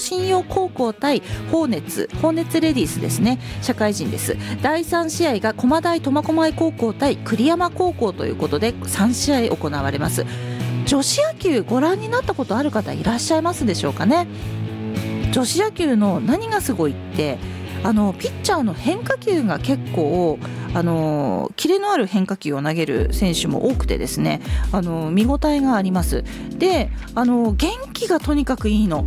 信用高校対放熱レディースですね、社会人です。第3試合が駒大苫小牧高校対栗山高校ということで3試合行われます。女子野球ご覧になったことある方いらっしゃいますでしょうかね。女子野球の何がすごいってピッチャーの変化球が結構キレのある変化球を投げる選手も多くてですね、見応えがあります。で元気がとにかくいいの。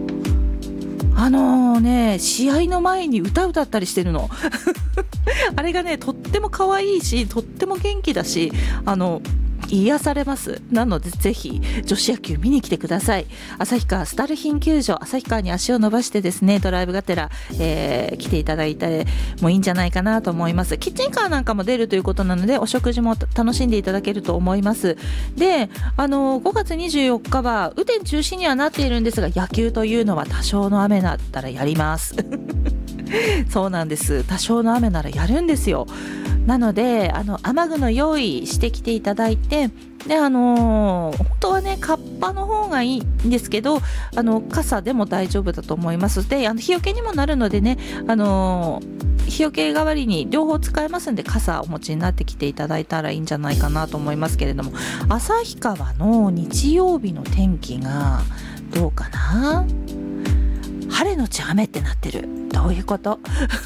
試合の前に歌ったりしてるのあれがねとっても可愛いしとっても元気だし癒されます。なのでぜひ女子野球見に来てください。旭川スタルヒン球場、旭川に足を伸ばしてですね、ドライブがてら、来ていただいてもいいんじゃないかなと思います。キッチンカーなんかも出るということなのでお食事も楽しんでいただけると思います。で5月24日は雨天中止にはなっているんですが、野球というのは多少の雨だったらやりますそうなんです、多少の雨ならやるんですよ。なので雨具の用意してきていただいて、で本当はねカッパの方がいいんですけど傘でも大丈夫だと思います。で日よけにもなるのでね日よけ代わりに両方使えますんで傘お持ちになってきていただいたらいいんじゃないかなと思いますけれども、旭川の日曜日の天気がどうかな。晴れのち雨ってなってる。どういうこと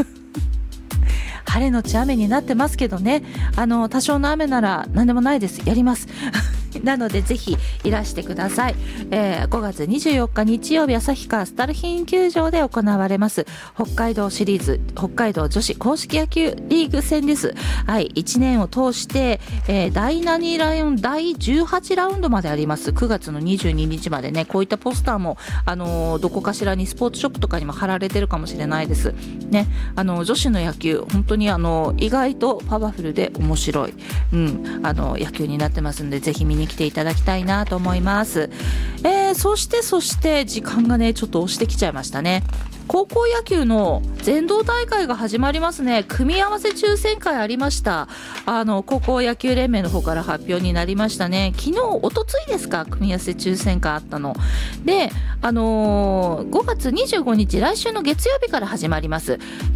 晴れのち雨になってますけどね、多少の雨なら何でもないです、やりますなのでぜひいらしてください。5月24日日曜日、旭川スタルヒン球場で行われます北海道シリーズ北海道女子公式野球リーグ戦です。はい、1年を通して、第7ラウンド第18ラウンドまであります。9月の22日までね、こういったポスターもどこかしらにスポーツショップとかにも貼られてるかもしれないですね。女子の野球本当に意外とパワフルで面白い、野球になってますんでぜひ見に来ていただきたいなと思います。そして時間がねちょっと押してきちゃいましたね。高校野球の全道大会が始まりますね。組み合わせ抽選会ありました。高校野球連盟の方から発表になりましたね。昨日おとついですか、組み合わせ抽選会あったので、5月25日来週の月曜日から始まります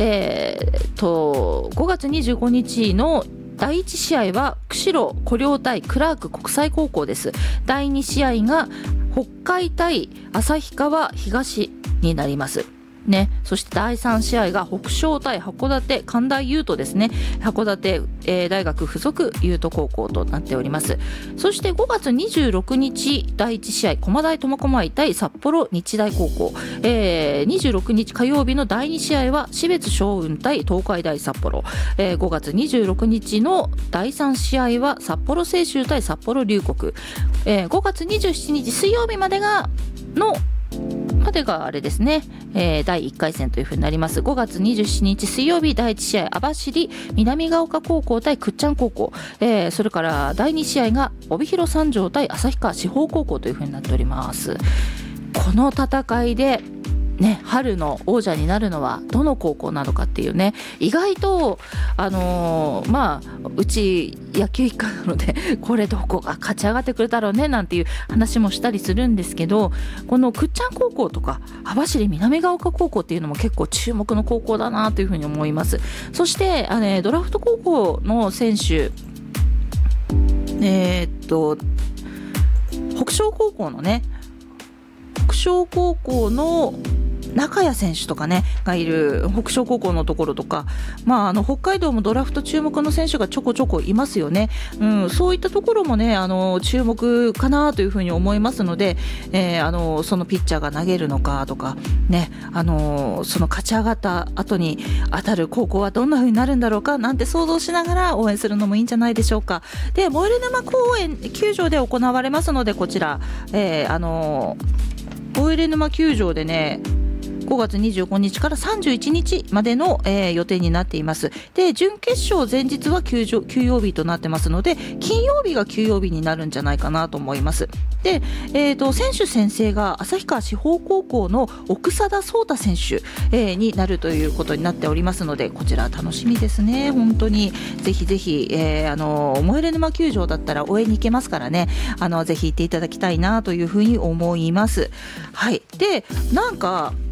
。5月25日の第1試合は釧路湖陵対クラーク国際高校です。第2試合が北海対旭川東になりますね。そして第3試合が北昇対函館関大優斗ですね。函館、大学附属優斗高校となっております。そして5月26日第1試合駒大苫小牧対札幌日大高校、26日火曜日の第2試合は標津松雲対東海大札幌、5月26日の第3試合は札幌清修対札幌龍谷、5月27日水曜日までがあれですね、第1回戦というふうになります。5月27日水曜日第1試合網走南ヶ丘高校対倶知安高校、それから第2試合が帯広三条対旭川志保高校というふうになっております。この戦いでね、春の王者になるのはどの高校なのかっていうね、意外とうち野球一家なのでこれどこが勝ち上がってくるだろうねなんていう話もしたりするんですけど、この倶知安高校とか網走南ヶ丘高校っていうのも結構注目の高校だなというふうに思います。そしてドラフト高校の選手、北昇高校の中谷選手とかねがいる北昇高校のところとか、北海道もドラフト注目の選手がちょこちょこいますよね。そういったところもね注目かなというふうに思いますので、そのピッチャーが投げるのかとかね、その勝ち上がった後に当たる高校はどんな風になるんだろうかなんて想像しながら応援するのもいいんじゃないでしょうか。でモイル沼公園球場で行われますので、こちら、モイル沼球場でね5月25日から31日までの、予定になっています。で準決勝前日は休養日となってますので、金曜日が休養日になるんじゃないかなと思います。で、選手宣誓が旭川志保高校の奥貞壮太選手、になるということになっておりますので、こちら楽しみですね。本当にぜひぜひ、モエレ沼球場だったら応援に行けますからね、ぜひ行っていただきたいなというふうに思います。はい。でなんか